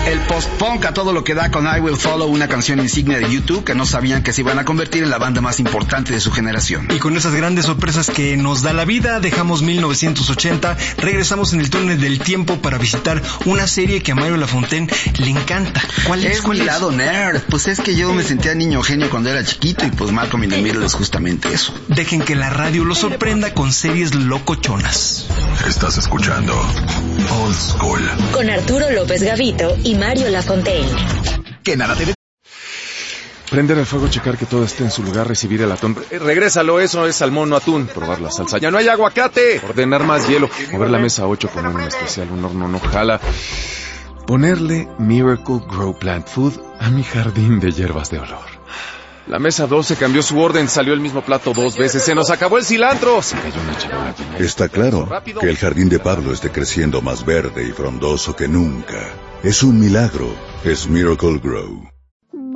El post-punk a todo lo que da con I Will Follow, una canción insignia de U2 que no sabían que se iban a convertir en la banda más importante de su generación. Y con esas grandes sorpresas que nos da la vida, dejamos 1980, regresamos en el túnel del tiempo para visitar una serie que a Mario Lafontaine le encanta. ¿Cuál es? Mi lado nerd. Pues es que yo me sentía niño genio cuando era chiquito y pues Malcolm in the Middle es justamente eso. Dejen que la radio los sorprenda con series locochonas. Estás escuchando Old School con Arturo López Gavito y Mario Lafontaine. Que nada te... Prender el fuego, checar que todo esté en su lugar, recibir el atún. Regrésalo, eso es salmón, no atún. Probar la salsa. ¡Ya no hay aguacate! Ordenar más hielo. Mover la mesa 8, poner un especial, un horno no jala. Ponerle Miracle Grow Plant Food a mi jardín de hierbas de olor. La mesa 12 cambió su orden, salió el mismo plato 2 veces. ¡Se nos acabó el cilantro! Se cayó una charola llena. Está claro que el jardín de Pablo esté creciendo más verde y frondoso que nunca. Es un milagro. Es Miracle Grow.